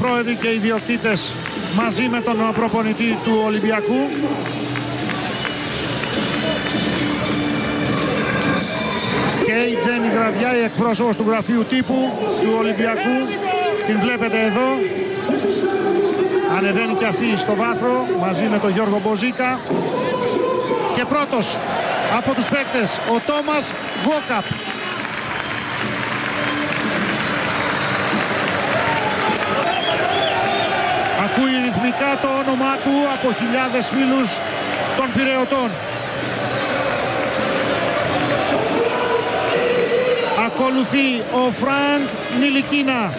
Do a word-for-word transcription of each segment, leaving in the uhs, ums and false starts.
πρόεδροι και ιδιοκτήτες μαζί με τον προπονητή του Ολυμπιακού. Και η Τζέννη Γραβιά, η εκπρόσωπος του γραφείου τύπου του Ολυμπιακού. Την βλέπετε εδώ. Ανεβαίνει και αυτή στο βάθρο μαζί με τον Γιώργο Μποζίκα. Και πρώτος από τους παίκτες ο Τόμας Γκόκαπ. Ακούει ρυθμικά το όνομά του από χιλιάδες φίλους των Πειραιωτών. Ακολουθεί ο Φρανκ Νιλικίνα.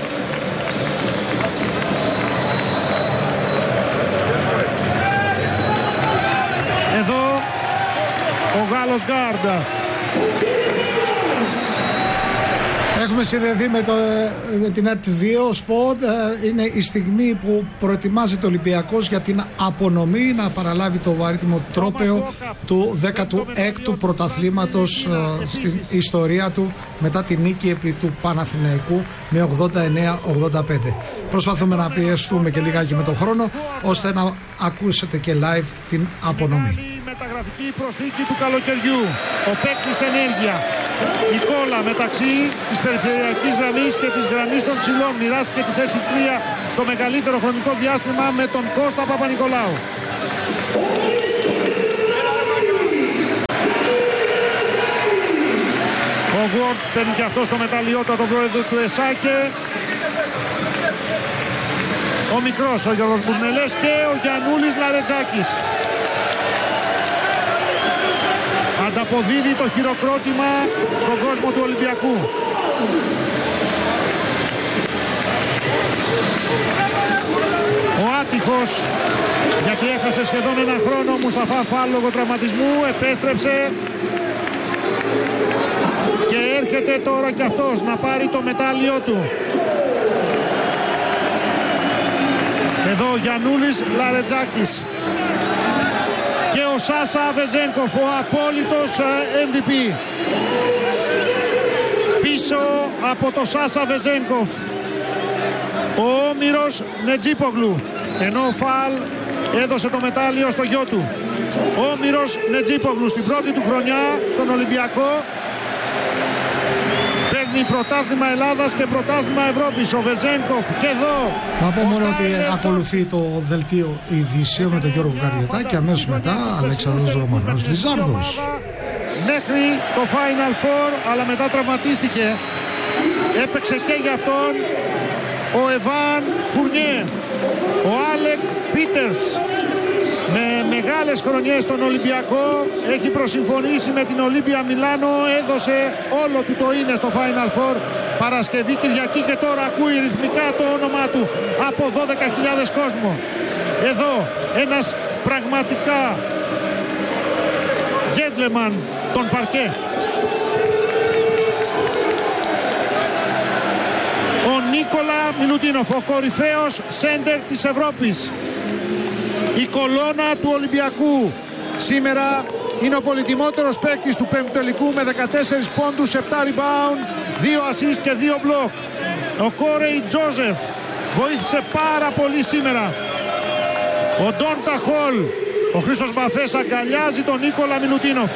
Εδώ ο Γάλλος Γκάρντα. Έχουμε συνδεθεί με, το, με την ΕΡΤ δύο Sport. Είναι η στιγμή που προετοιμάζεται ο Ολυμπιακός για την απονομή, να παραλάβει το βαρύτιμο τρόπαιο του δέκατου έκτου πρωταθλήματος στην ιστορία του, μετά την νίκη επί του Παναθηναϊκού με ογδόντα εννέα ογδόντα πέντε. Προσπαθούμε να πιεστούμε και λιγάκι με τον χρόνο, ώστε να ακούσετε και live την απονομή. Μεταγραφική προσθήκη του καλοκαιριού. Ο παίκτης ενέργεια. Η κόλλα μεταξύ της περιφερειακής γραμμής και της γραμμής των ψηλών. Μοιράστηκε τη θέση τρία στο μεγαλύτερο χρονικό διάστημα με τον Κώστα Παπα-Νικολάου. Ο Γουόρτ παίρνει και αυτό στο μεταλλιότατο πρόεδρο του ΕΣΑΚΕ. Ο μικρός ο Γιώργος Μπουρνελές και ο Γιαννούλης Λαρετζάκης. Ανταποδίδει το χειροκρότημα στον κόσμο του Ολυμπιακού. Ο άτυχος, γιατί έχασε σχεδόν ένα χρόνο, Μουσταφά Φαλ λόγω τραυματισμού, επέστρεψε και έρχεται τώρα κι αυτός να πάρει το μετάλλιο του. Εδώ ο Γιαννούλης Λαρετζάκης. Και ο Σάσα Βεζένκοφ, ο απόλυτος εμ βι πι. Πίσω από το Σάσα Βεζένκοφ ο Όμηρος Νετζίπογλου, ενώ ο Φαλ έδωσε το μετάλλιο στο γιο του. Όμηρος Νετζίπογλου στην πρώτη του χρονιά στον Ολυμπιακό παίρνει πρωτάθλημα Ελλάδας και πρωτάθλημα Ευρώπης. Ο Βεζένκοφ και εδώ. Να πω μόνο ότι ακολουθεί το δελτίο ειδήσεων με τον Γιώργο Καριωτά και αμέσως μετά Αλέξανδρος Ρωμανός Λιζάρδος. Μέχρι το Final Four, αλλά μετά τραυματίστηκε. Έπαιξε και για αυτόν ο Εβάν Φουρνιέ, ο Άλεκ Πίτερς. Με μεγάλες χρονιές στον Ολυμπιακό, έχει προσυμφωνήσει με την Ολύμπια Μιλάνο, έδωσε όλο του το είναι στο Final Four. Παρασκευή, Κυριακή και τώρα ακούει ρυθμικά το όνομά του από δώδεκα χιλιάδες κόσμο. Εδώ ένας πραγματικά gentleman των παρκέ. Ο Νίκολα Μιλουτίνοφ, ο κορυφαίος σέντερ της Ευρώπης. Η κολόνα του Ολυμπιακού. Σήμερα είναι ο πολυτιμότερος παίκτης του πέμπτου τελικού με δεκατέσσερις πόντους, επτά rebound, δύο assist και δύο block. Ο Κόρεϊ Τζόζεφ βοήθησε πάρα πολύ σήμερα. Ο Ντόντα Χολ, ο Χρήστος Μπαφές αγκαλιάζει τον Νίκολα Μιλουτίνοφ.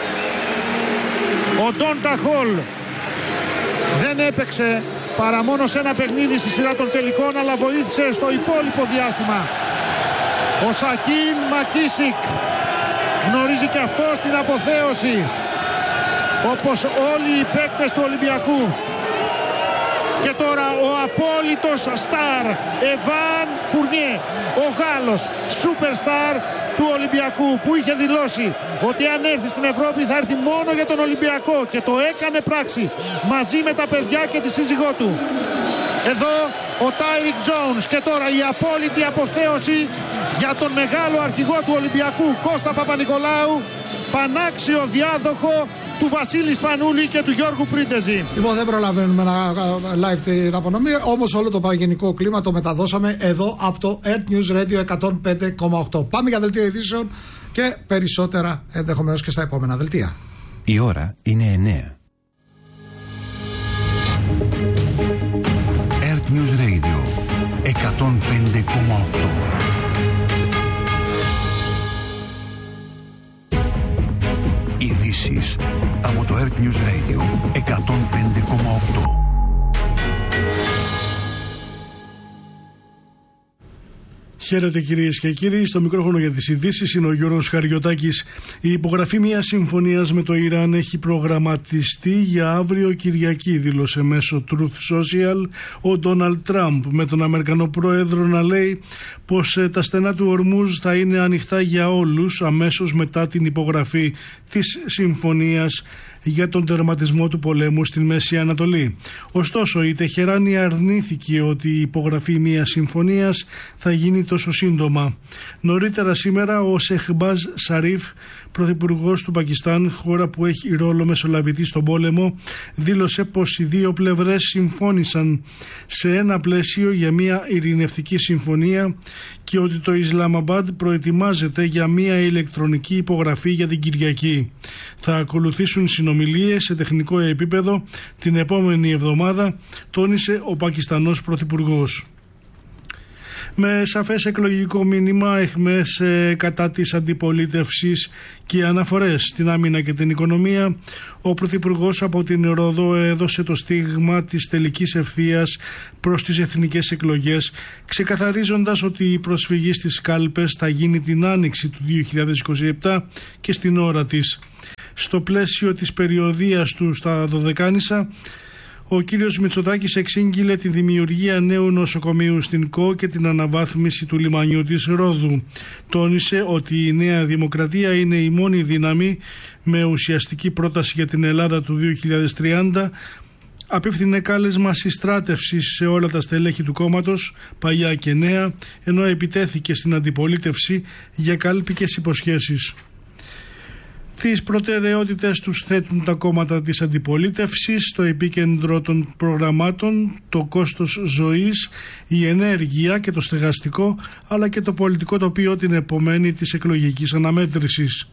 Ο Ντόντα Χολ δεν έπαιξε παρά μόνο σε ένα παιχνίδι στη σειρά των τελικών, αλλά βοήθησε στο υπόλοιπο διάστημα. Ο Σακίν Μακίσικ γνωρίζει και αυτός την αποθέωση, όπως όλοι οι παίκτες του Ολυμπιακού. Και τώρα ο απόλυτος στάρ Εβάν Φουρνιέ, ο Γάλλος superstar του Ολυμπιακού, που είχε δηλώσει ότι αν έρθει στην Ευρώπη θα έρθει μόνο για τον Ολυμπιακό, και το έκανε πράξη μαζί με τα παιδιά και τη σύζυγό του. Εδώ ο Τάιρικ Τζόουνς και τώρα η απόλυτη αποθέωση για τον μεγάλο αρχηγό του Ολυμπιακού Κώστα Παπα-Νικολάου, πανάξιο διάδοχο του Βασίλη Σπανούλη και του Γιώργου Πρίντεζη. Λοιπόν, δεν προλαβαίνουμε να live την απονομή, όμως όλο το παραγενικό κλίμα το μεταδώσαμε εδώ από το Earth News Radio εκατόν πέντε κόμμα οκτώ. Πάμε για δελτίο ειδήσεων και περισσότερα ενδεχομένως και στα επόμενα δελτία. Η ώρα είναι εννέα. Earth News Radio εκατόν εκατόν πέντε κόμμα οκτώ. Χαίρετε κυρίες και κύριοι, στο μικρόφωνο για τις ειδήσεις είναι ο Γιώργος Χαριωτάκης. Η υπογραφή μιας συμφωνίας με το Ιράν έχει προγραμματιστεί για αύριο Κυριακή, δήλωσε μέσω Truth Social ο Ντόναλντ Τραμπ, με τον Αμερικανό πρόεδρο να λέει πως τα στενά του Ορμούζ θα είναι ανοιχτά για όλους αμέσως μετά την υπογραφή της συμφωνίας για τον τερματισμό του πολέμου στην Μέση Ανατολή. Ωστόσο, η Τεχεράνη αρνήθηκε ότι η υπογραφή μιας συμφωνίας θα γίνει τόσο σύντομα. Νωρίτερα σήμερα, ο Σεχμπάζ Σαρίφ, πρωθυπουργός του Πακιστάν, χώρα που έχει ρόλο μεσολαβητή στον πόλεμο, δήλωσε πως οι δύο πλευρές συμφώνησαν σε ένα πλαίσιο για μια ειρηνευτική συμφωνία και ότι το Ισλαμαμπάντ προετοιμάζεται για μια ηλεκτρονική υπογραφή για την Κυριακή. Θα ακολουθήσουν συνομιλίες σε τεχνικό επίπεδο την επόμενη εβδομάδα, τόνισε ο Πακιστανός πρωθυπουργός. Με σαφές εκλογικό μήνυμα εχμές ε, κατά της αντιπολίτευσης και αναφορές στην άμυνα και την οικονομία, ο πρωθυπουργός από την Ρόδο έδωσε το στίγμα της τελικής ευθείας προς τις εθνικές εκλογές, ξεκαθαρίζοντας ότι η προσφυγή στις κάλπες θα γίνει την άνοιξη του δύο χιλιάδες είκοσι επτά και στην ώρα της. Στο πλαίσιο της περιοδίας του στα Δωδεκάνησα, ο κύριος Μητσοτάκης εξήγηλε τη δημιουργία νέου νοσοκομείου στην ΚΟ και την αναβάθμιση του λιμανιού της Ρόδου. Τόνισε ότι η Νέα Δημοκρατία είναι η μόνη δύναμη με ουσιαστική πρόταση για την Ελλάδα του δύο χιλιάδες τριάντα. Απίφθινε κάλεσμα συστράτευσης σε όλα τα στελέχη του κόμματος, παλιά και νέα, ενώ επιτέθηκε στην αντιπολίτευση για κάλπικες υποσχέσεις. Τις προτεραιότητες τους θέτουν τα κόμματα της αντιπολίτευσης, στο επίκεντρο των προγραμμάτων το κόστος ζωής, η ενέργεια και το στεγαστικό, αλλά και το πολιτικό τοπίο την επομένη της εκλογικής αναμέτρησης.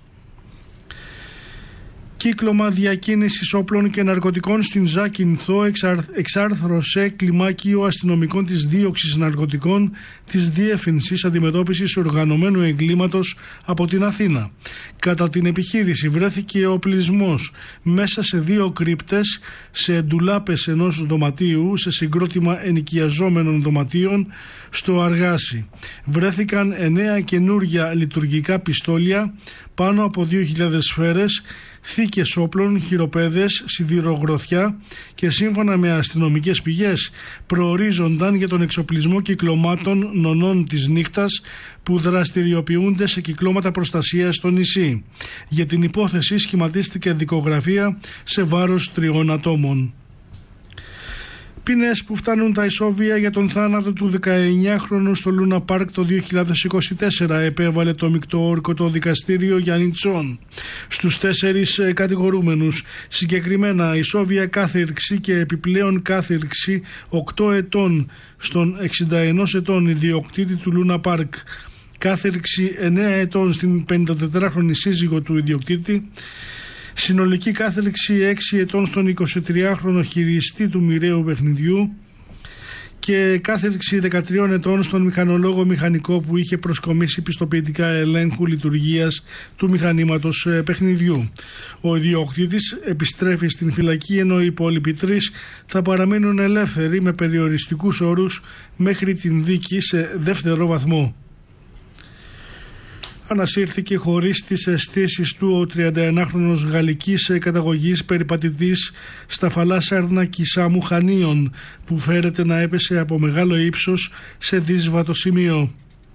Κύκλωμα διακίνησης όπλων και ναρκωτικών στην Ζάκυνθο εξάρθρωσε κλιμάκιο αστυνομικών της δίωξης ναρκωτικών της Διεύθυνσης Αντιμετώπισης Οργανωμένου Εγκλήματος από την Αθήνα. Κατά την επιχείρηση βρέθηκε οπλισμός μέσα σε δύο κρύπτες, σε ντουλάπες ενός δωματίου, σε συγκρότημα ενοικιαζόμενων δωματίων στο Αργάσι. Βρέθηκαν εννέα καινούρια λειτουργικά πιστόλια, πάνω από δύο χιλιάδες σφαίρες, θήκες όπλων, χειροπέδες, σιδηρογροθιά και σύμφωνα με αστυνομικές πηγές προορίζονταν για τον εξοπλισμό κυκλωμάτων νονών της νύχτας που δραστηριοποιούνται σε κυκλώματα προστασίας στο νησί. Για την υπόθεση σχηματίστηκε δικογραφία σε βάρος τριών ατόμων. Ποινές που φτάνουν τα ισόβια για τον θάνατο του δεκαεννιάχρονου στο Λούνα Πάρκ το δύο χιλιάδες είκοσι τέσσερα επέβαλε το μεικτό όρκωτο δικαστήριο Γιαννιτσών στους τέσσερις κατηγορούμενους. Συγκεκριμένα ισόβια κάθυρξη και επιπλέον κάθυρξη οκτώ ετών στον εξήντα ενός ετών ιδιοκτήτη του Λούνα Πάρκ, κάθυρξη εννέα ετών στην πενηντατετράχρονη σύζυγο του ιδιοκτήτη, συνολική κάθριξη έξι ετών στον εικοσιτριάχρονο χειριστή του μοιραίου παιχνιδιού και κάθριξη δεκατριών ετών στον μηχανολόγο μηχανικό που είχε προσκομίσει πιστοποιητικά ελέγχου λειτουργίας του μηχανήματος παιχνιδιού. Ο ιδιοκτήτης επιστρέφει στην φυλακή, ενώ οι υπόλοιποι τρεις θα παραμείνουν ελεύθεροι με περιοριστικούς όρους μέχρι την δίκη σε δεύτερο βαθμό. Ανασύρθηκε χωρίς τις αισθήσεις του ο τριανταενάχρονος γαλλικής καταγωγής περιπατητής στα φαλάσσαρνα Κισάμου Χανίων, που φέρεται να έπεσε από μεγάλο ύψος σε δύσβατο σημείο.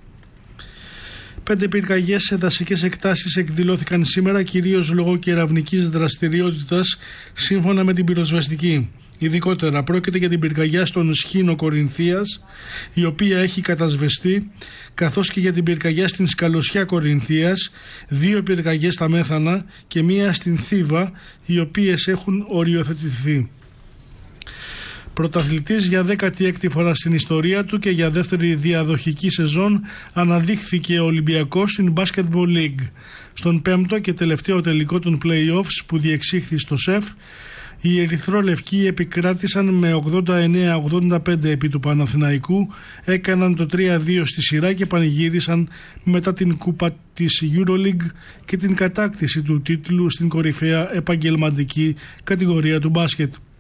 Πέντε πυρκαγιές σε δασικές εκτάσεις εκδηλώθηκαν σήμερα, κυρίως λόγω κεραυνικής δραστηριότητας, σύμφωνα με την πυροσβεστική. Ειδικότερα πρόκειται για την πυρκαγιά στον Σχήνο Κορινθίας, η οποία έχει κατασβεστεί, καθώς και για την πυρκαγιά στην Σκαλωσιά Κορινθίας, δύο πυρκαγιές στα Μέθανα και μία στην Θήβα, οι οποίες έχουν οριοθετηθεί. Πρωταθλητής για δέκατη έκτη φορά στην ιστορία του και για δεύτερη διαδοχική σεζόν αναδείχθηκε ο Ολυμπιακός στην Basketball League. Στον πέμπτο και τελευταίο τελικό των play-offs που διεξήχθη στο ΣΕΦ, οι ερυθρόλευκοί επικράτησαν με ογδόντα εννέα ογδόντα πέντε επί του Παναθηναϊκού, έκαναν το τρία δύο στη σειρά και πανηγύρισαν μετά την κούπα της EuroLeague και την κατάκτηση του τίτλου στην κορυφαία επαγγελματική κατηγορία του μπάσκετ.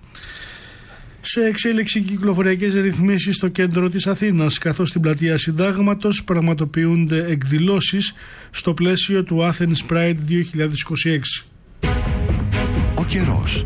Σε εξέλιξη κυκλοφοριακές ρυθμίσεις στο κέντρο της Αθήνας, καθώς στην πλατεία Συντάγματος πραγματοποιούνται εκδηλώσεις στο πλαίσιο του Athens Pride δύο χιλιάδες είκοσι έξι. Ο καιρός.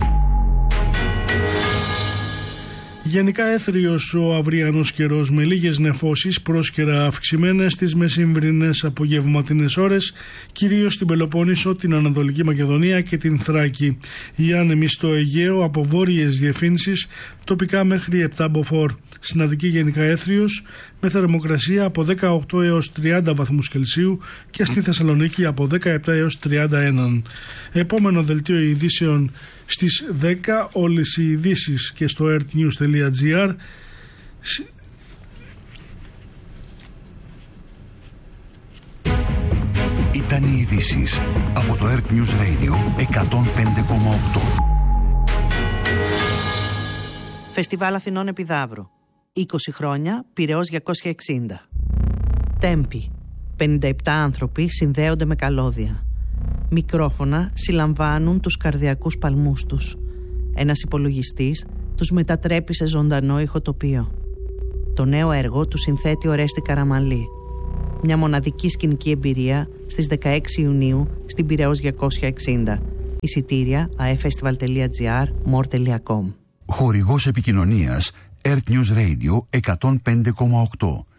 Γενικά έθριος ο αυριανός καιρός με λίγες νεφώσεις, πρόσκαιρα αυξημένες στις μεσημβρινές απογευματινές ώρες, κυρίως στην Πελοπόννησο, την Ανατολική Μακεδονία και την Θράκη. Οι άνεμοι στο Αιγαίο από βόρειες διευθύνσεις, τοπικά μέχρι επτά μποφόρ. Στην Αττική γενικά έθριος, με θερμοκρασία από δεκαοκτώ έως τριάντα βαθμούς Κελσίου και στη Θεσσαλονίκη από δεκαεπτά έως τριάντα ένα. Επόμενο δελτίο ειδήσεων στις δέκα, όλες οι ειδήσεις και στο ertnews τελεία gr. Ήταν οι ειδήσεις από το Earth News Radio εκατόν πέντε κόμμα οκτώ. Φεστιβάλ Αθηνών Επιδαύρου. είκοσι χρόνια, Πειραιώς διακόσια εξήντα. Τέμπη. πενήντα επτά άνθρωποι συνδέονται με καλώδια. Μικρόφωνα συλλαμβάνουν τους καρδιακούς παλμούς τους. Ένας υπολογιστής τους μετατρέπει σε ζωντανό ηχοτοπίο. Το νέο έργο του συνθέτει ο Ρέστη Καραμαλή. Μια μοναδική σκηνική εμπειρία στις δεκαέξι Ιουνίου στην Πειραιώς διακόσια εξήντα. Εισιτήρια a f festival τελεία gr, more τελεία com. Χορηγός επικοινωνίας Earth News Radio εκατόν πέντε κόμμα οκτώ.